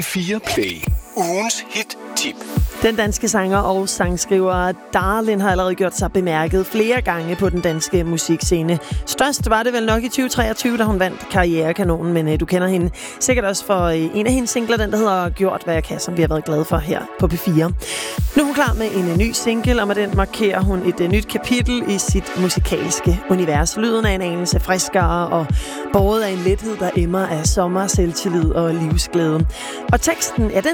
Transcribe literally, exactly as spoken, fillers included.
fire Play. Ugens hit-tip. Den danske sanger og sangskriver Darlin har allerede gjort sig bemærket flere gange på den danske musikscene. Størst var det vel nok i tyve treogtyve, da hun vandt Karrierekanonen, men øh, du kender hende sikkert også for øh, en af hendes singler, den der hedder Gjort hvad jeg kan, som vi har været glade for her på P fire. Nu er hun klar med en øh, ny single, og med den markerer hun et øh, nyt kapitel i sit musikalske univers. Lyden er en anelse friskere og båret af en lethed, der emmer af sommer, selvtillid og livsglæde. Og teksten, ja, den